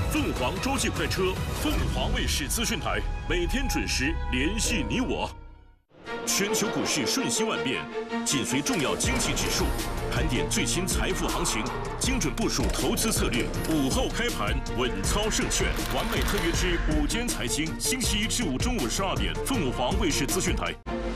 凤凰洲际快车，凤凰卫视资讯台，每天准时联系你我。全球股市瞬息万变，紧随重要经济指数，盘点最新财富行情，精准部署投资策略。午后开盘，稳操胜券。完美特约之午间财经，星期一至五中午12点，凤凰卫视资讯台。